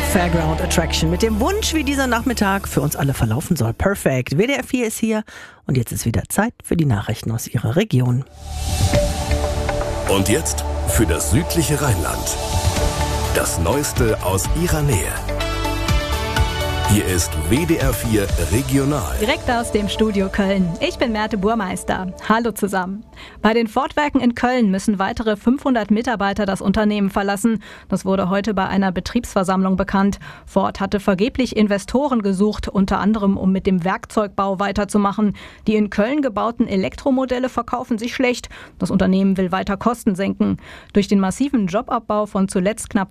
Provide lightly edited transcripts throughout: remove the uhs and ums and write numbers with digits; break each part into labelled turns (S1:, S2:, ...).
S1: Fairground Attraction mit dem Wunsch, wie dieser Nachmittag für uns alle verlaufen soll. Perfekt. WDR 4 ist hier und jetzt ist wieder Zeit für die Nachrichten aus Ihrer Region.
S2: Und jetzt für das südliche Rheinland. Das Neueste aus Ihrer Nähe. Hier ist WDR 4 Regional.
S3: Direkt aus dem Studio Köln. Ich bin Merte Burmeister. Hallo zusammen. Bei den Ford-Werken in Köln müssen weitere 500 Mitarbeiter das Unternehmen verlassen. Das wurde heute bei einer Betriebsversammlung bekannt. Ford hatte vergeblich Investoren gesucht, unter anderem um mit dem Werkzeugbau weiterzumachen. Die in Köln gebauten Elektromodelle verkaufen sich schlecht. Das Unternehmen will weiter Kosten senken. Durch den massiven Jobabbau von zuletzt knapp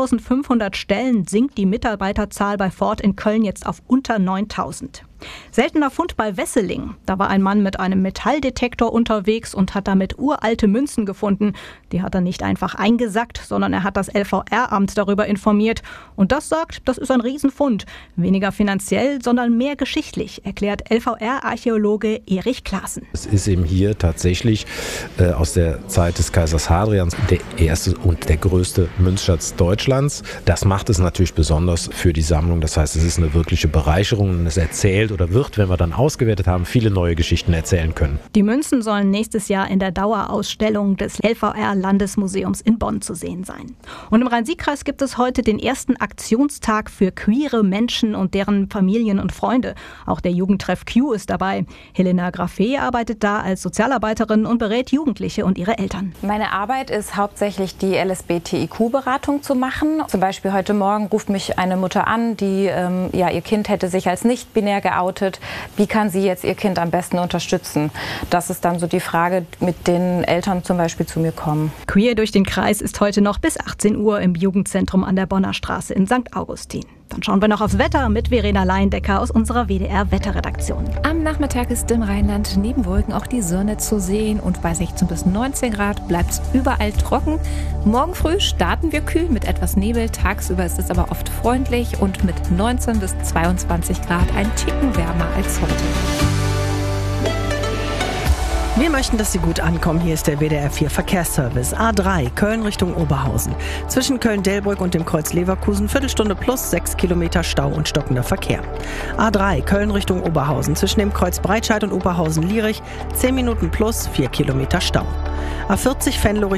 S3: 3.500 Stellen sinkt die Mitarbeiterzahl bei Ford in Köln jetzt auf unter 9.000. Seltener Fund bei Wesseling. Da war ein Mann mit einem Metalldetektor unterwegs und hat damit uralte Münzen gefunden. Die hat er nicht einfach eingesackt, sondern er hat das LVR-Amt darüber informiert. Und das sagt, das ist ein Riesenfund. Weniger finanziell, sondern mehr geschichtlich, erklärt LVR-Archäologe Erich Klaassen.
S4: Es ist eben hier tatsächlich aus der Zeit des Kaisers Hadrians der erste und der größte Münzschatz Deutschlands. Das macht es natürlich besonders für die Sammlung. Das heißt, es ist eine wirkliche Bereicherung und es erzählt oder wird, wenn wir dann ausgewertet haben, viele neue Geschichten erzählen können.
S3: Die Münzen sollen nächstes Jahr in der Dauerausstellung des LVR-Landesmuseums in Bonn zu sehen sein. Und im Rhein-Sieg-Kreis gibt es heute den ersten Aktionstag für queere Menschen und deren Familien und Freunde. Auch der Jugendtreff Q ist dabei. Helena Graffé arbeitet da als Sozialarbeiterin und berät Jugendliche und ihre Eltern.
S5: Meine Arbeit ist hauptsächlich die LSBTIQ-Beratung zu machen. Zum Beispiel heute Morgen ruft mich eine Mutter an, die ihr Kind hätte sich als nicht-binär geoutet. Wie kann sie jetzt ihr Kind am besten unterstützen? Das ist dann so die Frage, mit denen Eltern zum Beispiel zu mir kommen.
S3: Queer durch den Kreis ist heute noch bis 18 Uhr im Jugendzentrum an der Bonner Straße in St. Augustin. Dann schauen wir noch aufs Wetter mit Verena Leindecker aus unserer WDR-Wetterredaktion.
S6: Am Nachmittag ist im Rheinland neben Wolken auch die Sonne zu sehen und bei 16 bis 19 Grad bleibt es überall trocken. Morgen früh starten wir kühl mit etwas Nebel, tagsüber ist es aber oft freundlich und mit 19 bis 22 Grad ein Ticken wärmer als heute.
S1: Wir möchten, dass Sie gut ankommen. Hier ist der WDR 4 Verkehrsservice. A3, Köln Richtung Oberhausen. Zwischen Köln-Delbrück und dem Kreuz Leverkusen, Viertelstunde plus 6 Kilometer Stau und stockender Verkehr. A3, Köln Richtung Oberhausen. Zwischen dem Kreuz Breitscheid und Oberhausen-Lierich, 10 Minuten plus 4 Kilometer Stau. A40 Venlo